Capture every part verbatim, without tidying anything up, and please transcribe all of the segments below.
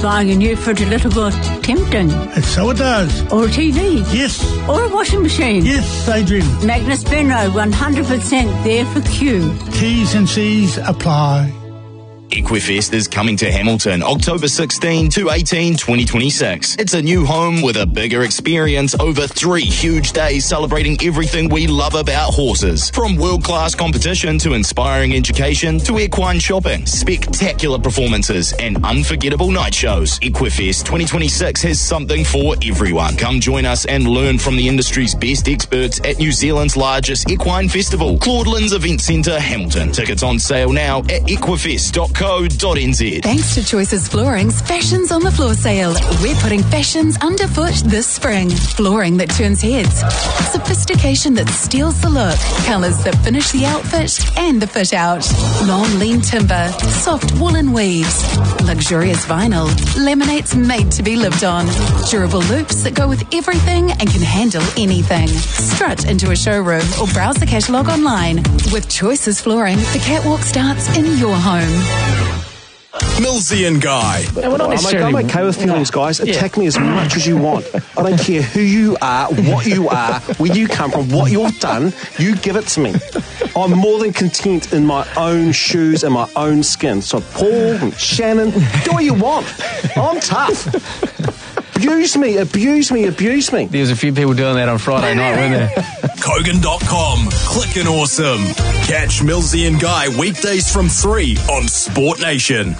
buying a new fridge a little bit tempting? So it does. Or a T V? Yes. Or a washing machine? Yes, Adrian. Magnus Benro, one hundred percent there for Q. T's and C's apply. Equifest is coming to Hamilton October sixteenth to eighteenth, twenty twenty-six. It's a new home with a bigger experience over three huge days celebrating everything we love about horses. From world-class competition to inspiring education to equine shopping, spectacular performances and unforgettable night shows. Equifest twenty twenty-six has something for everyone. Come join us and learn from the industry's best experts at New Zealand's largest equine festival, Claudelands Event Centre, Hamilton. Tickets on sale now at equifest dot com. Thanks to Choices Flooring's Fashions on the Floor sale. We're putting fashions underfoot this spring. Flooring that turns heads. Sophistication that steals the look. Colours that finish the outfit and the fit out. Long lean timber. Soft woolen weaves. Luxurious vinyl. Laminates made to be lived on. Durable loops that go with everything and can handle anything. Strut into a showroom or browse the catalogue online. With Choices Flooring, the catwalk starts in your home. Millsy and Guy. No, I'm, I'm okay with feelings, guys. Attack me as much as you want. I don't care who you are, what you are, where you come from, what you've done. You give it to me. I'm more than content in my own shoes and my own skin. So Paul and Shannon, do what you want. I'm tough. Abuse me, abuse me, abuse me. There was a few people doing that on Friday night, weren't there? Kogan dot com. Clickin' awesome. Catch Millsy and Guy weekdays from three on Sport Nation.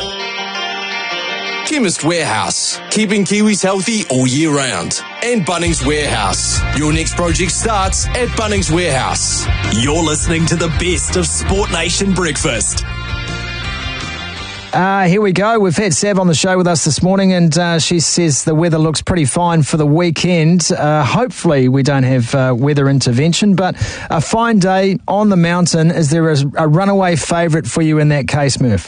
Chemist Warehouse. Keeping Kiwis healthy all year round. And Bunnings Warehouse. Your next project starts at Bunnings Warehouse. You're listening to the best of Sport Nation breakfast. Uh, here we go. We've had Sav on the show with us this morning, and uh, she says the weather looks pretty fine for the weekend. Uh, hopefully we don't have uh, weather intervention, but a fine day on the mountain. Is there a, a runaway favourite for you in that case, Murph?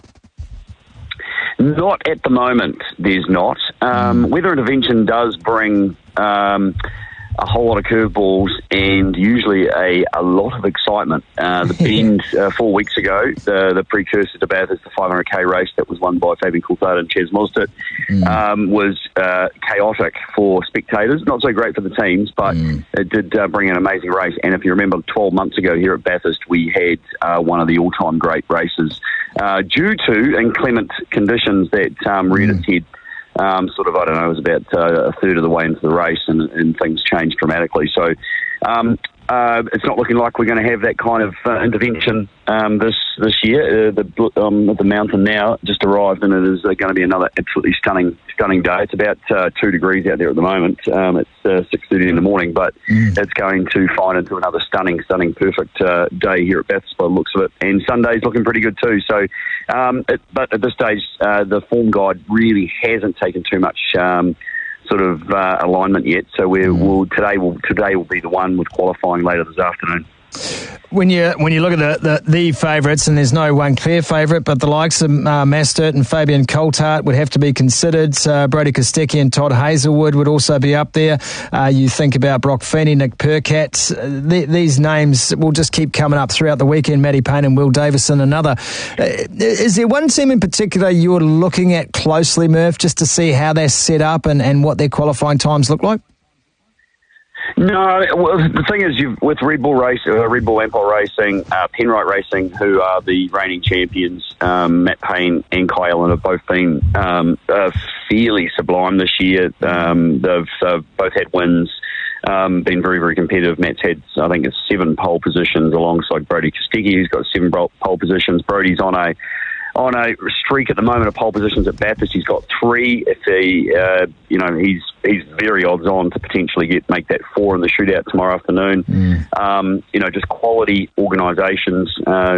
Not at the moment, there's not. Um, mm. Weather intervention does bring um, a whole lot of curveballs and usually a, a lot of excitement. Uh, the Bend uh, four weeks ago, the, the precursor to Bathurst, the five hundred k race that was won by Fabian Coulthard and Chaz Mostert, mm. um, was uh, chaotic for spectators. Not so great for the teams, but mm. it did uh, bring an amazing race. And if you remember, twelve months ago here at Bathurst, we had uh, one of the all-time great races uh, due to inclement conditions that um, reared mm. its head. Um, sort of, I don't know, it was about uh, a third of the way into the race and, and things changed dramatically. So um, uh, it's not looking like we're going to have that kind of uh, intervention um, this this year. Uh, the um, the mountain now just arrived, and it is uh, going to be another absolutely stunning stunning day. It's about uh, two degrees out there at the moment. Um, it's uh, six thirty in the morning, but mm. it's going to fine into another stunning, stunning, perfect uh, day here at Bathurst by the looks of it. And Sunday's looking pretty good too. So, um, it, but at this stage, uh, the form guide really hasn't taken too much Um, sort of uh, alignment yet, so we will today will today will be the one with qualifying later this afternoon. When you when you look at the, the, the favourites, and there's no one clear favourite, but the likes of uh, Mastert and Fabian Coulthard would have to be considered. Uh, Brody Kostecki and Todd Hazelwood would also be up there. Uh, you think about Brock Feeney, Nick Percat. Uh, the, these names will just keep coming up throughout the weekend. Matty Payne and Will Davison, another. Uh, is there one team in particular you're looking at closely, Murph, just to see how they're set up and, and what their qualifying times look like? No, well, the thing is, you've, with Red Bull Race, uh, Red Bull Empire Racing, uh, Penrite Racing, who are the reigning champions, um, Matt Payne and Kai Allen have both been um, uh, fairly sublime this year. Um, they've uh, both had wins, um, been very, very competitive. Matt's had, I think it's seven pole positions alongside Brody Kostecki, who's got seven pole positions. Brody's on a on a streak at the moment of pole positions at Bathurst. He's got three. If he, uh, you know, he's he's very odds on to potentially get make that four in the shootout tomorrow afternoon. Mm. Um, you know, just quality organisations. Uh,